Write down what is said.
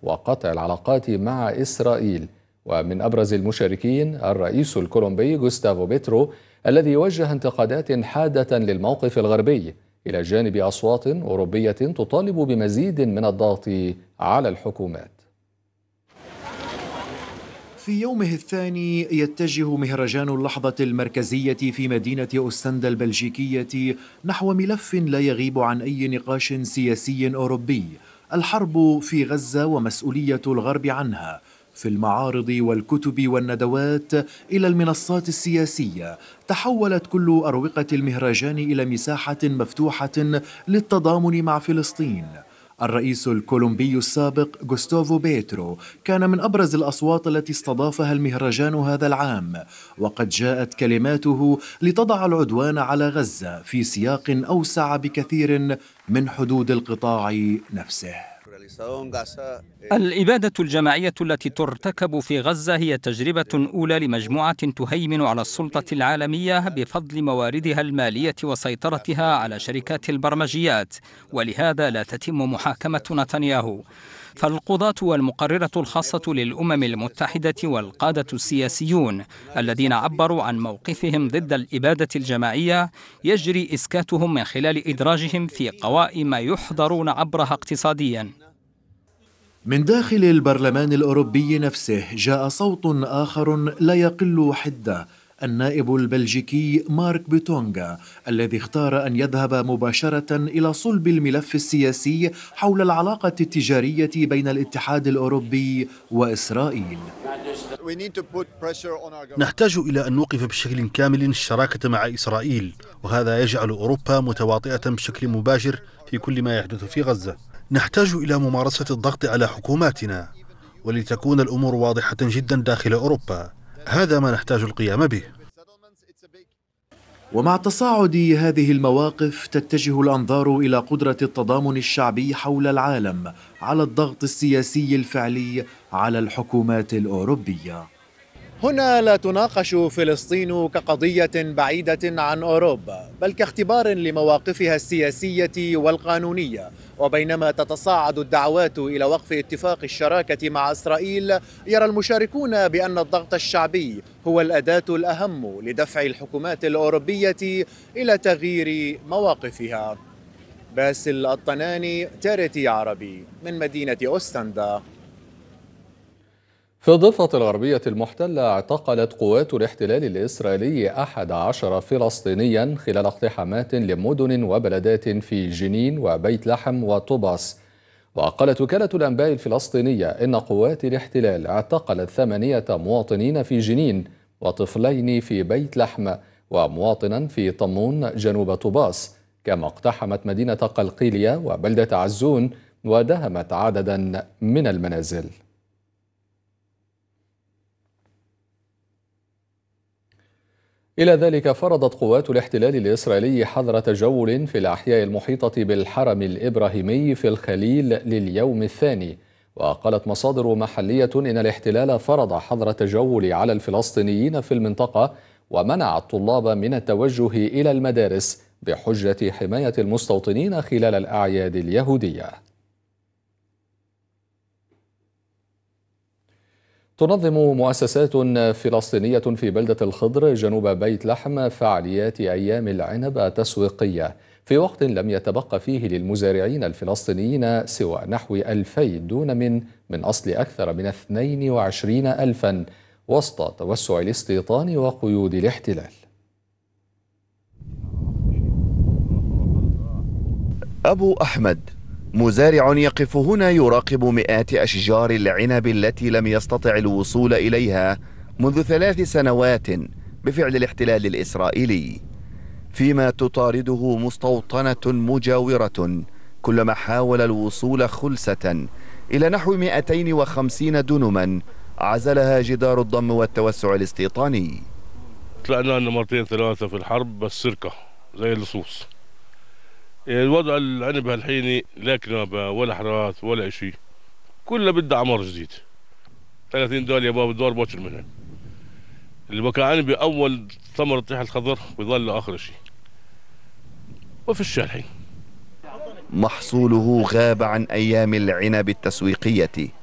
وقطع العلاقات مع إسرائيل. ومن أبرز المشاركين الرئيس الكولومبي غوستافو بيترو الذي وجه انتقادات حادة للموقف الغربي، إلى جانب أصوات أوروبية تطالب بمزيد من الضغط على الحكومات. في يومه الثاني يتجه مهرجان اللحظة المركزية في مدينة أوستندا البلجيكية نحو ملف لا يغيب عن أي نقاش سياسي أوروبي: الحرب في غزة ومسؤولية الغرب عنها، في المعارض والكتب والندوات إلى المنصات السياسية. تحولت كل أروقة المهرجان إلى مساحة مفتوحة للتضامن مع فلسطين. الرئيس الكولومبي السابق غوستافو بيترو كان من أبرز الأصوات التي استضافها المهرجان هذا العام، وقد جاءت كلماته لتضع العدوان على غزة في سياق أوسع بكثير من حدود القطاع نفسه. الإبادة الجماعية التي ترتكب في غزة هي تجربة أولى لمجموعة تهيمن على السلطة العالمية بفضل مواردها المالية وسيطرتها على شركات البرمجيات، ولهذا لا تتم محاكمة نتنياهو. فالقضاة والمقررة الخاصة للأمم المتحدة والقادة السياسيون الذين عبروا عن موقفهم ضد الإبادة الجماعية يجري إسكاتهم من خلال إدراجهم في قوائم يحضرون عبرها اقتصاديا. من داخل البرلمان الأوروبي نفسه جاء صوت آخر لا يقل حدة: النائب البلجيكي مارك بوتونغا، الذي اختار أن يذهب مباشرة إلى صلب الملف السياسي حول العلاقة التجارية بين الاتحاد الأوروبي وإسرائيل. نحتاج إلى أن نوقف بشكل كامل الشراكة مع إسرائيل، وهذا يجعل أوروبا متواطئة بشكل مباشر في كل ما يحدث في غزة. نحتاج إلى ممارسة الضغط على حكوماتنا ولتكون الأمور واضحة جدا داخل أوروبا. هذا ما نحتاج القيام به. ومع تصاعد هذه المواقف تتجه الأنظار إلى قدرة التضامن الشعبي حول العالم على الضغط السياسي الفعلي على الحكومات الأوروبية. هنا لا تناقش فلسطين كقضية بعيدة عن أوروبا، بل كاختبار لمواقفها السياسية والقانونية. وبينما تتصاعد الدعوات إلى وقف اتفاق الشراكة مع إسرائيل، يرى المشاركون بأن الضغط الشعبي هو الأداة الأهم لدفع الحكومات الأوروبية إلى تغيير مواقفها. باسل الطناني، تاريتي عربي، من مدينة أوستندا. في الضفة الغربية المحتلة اعتقلت قوات الاحتلال الإسرائيلي 11 فلسطينيا خلال اقتحامات لمدن وبلدات في جنين وبيت لحم وطوباس. وقالت وكالة الأنباء الفلسطينية إن قوات الاحتلال اعتقلت 8 مواطنين في جنين وطفلين في بيت لحم ومواطنا في طمون جنوب طوباس، كما اقتحمت مدينة قلقيلية وبلدة عزون ودهمت عددا من المنازل. إلى ذلك فرضت قوات الاحتلال الإسرائيلي حظر تجول في الأحياء المحيطة بالحرم الإبراهيمي في الخليل لليوم الثاني. وقالت مصادر محلية إن الاحتلال فرض حظر التجول على الفلسطينيين في المنطقة ومنع الطلاب من التوجه إلى المدارس بحجة حماية المستوطنين خلال الأعياد اليهودية. تنظم مؤسسات فلسطينية في بلدة الخضر جنوب بيت لحم فعاليات أيام العنب التسويقية، في وقت لم يتبقى فيه للمزارعين الفلسطينيين سوى نحو 2000 دونم من أصل أكثر من 22,000 وسط توسع الاستيطان وقيود الاحتلال. أبو أحمد مزارع يقف هنا يراقب مئات أشجار العنب التي لم يستطع الوصول إليها منذ 3 سنوات بفعل الاحتلال الإسرائيلي، فيما تطارده مستوطنة مجاورة كلما حاول الوصول خلسة إلى نحو 250 دنما عزلها جدار الضم والتوسع الاستيطاني. طلعنا لنا مرتين 3 في الحرب بس سرقة زي اللصوص. الوضع العنب هالحين لا كنابة ولا حراث ولا شيء، كله بده عمر جديد. 30 دول يا بابا الدور بوشر منها. البكاء عنبي أول ثمرة تحت الخضر بيظل آخر شيء. وفي الشارع محصوله غاب عن أيام العنب التسويقية.